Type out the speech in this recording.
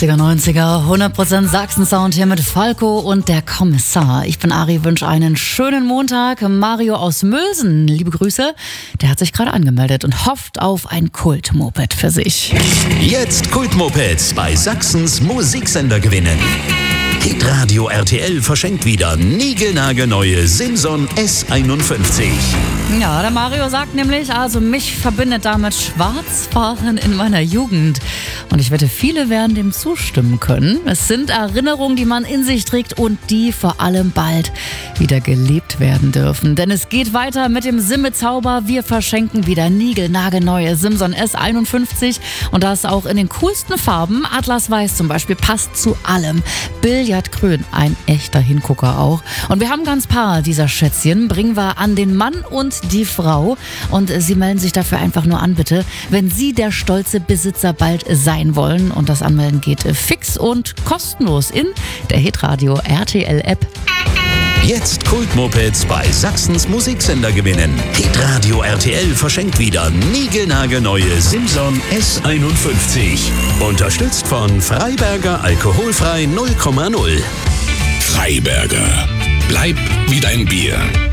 80er, 90er, 100% Sachsen-Sound hier mit Falco und der Kommissar. Ich bin Ari, wünsche einen schönen Montag. Mario aus Mösen, liebe Grüße, der hat sich gerade angemeldet und hofft auf ein Kult-Moped für sich. Jetzt Kult-Mopeds bei Sachsens Musiksender gewinnen. Hitradio RTL verschenkt wieder niegelnagelneue Simson S51. Ja, der Mario sagt nämlich, also mich verbindet damit Schwarzfahren in meiner Jugend. Und ich wette, viele werden dem zustimmen können. Es sind Erinnerungen, die man in sich trägt und die vor allem bald wieder gelebt werden dürfen. Denn es geht weiter mit dem Simme-Zauber. Wir verschenken wieder niegelnagelneue Simson S51 und das auch in den coolsten Farben. Atlasweiß zum Beispiel passt zu allem. Billardgrün, ein echter Hingucker auch. Und wir haben ganz paar dieser Schätzchen, bringen wir an den Mann und die Frau. Und Sie melden sich dafür einfach nur an, bitte, wenn Sie der stolze Besitzer bald sein wollen. Und das Anmelden geht fix und kostenlos in der Hitradio RTL App. Jetzt Kult-Mopeds bei Sachsens Musiksender gewinnen. Hitradio RTL verschenkt wieder niegelnagelneue Simson S51. Unterstützt von Freiberger Alkoholfrei 0,0. Freiberger. Bleib wie dein Bier.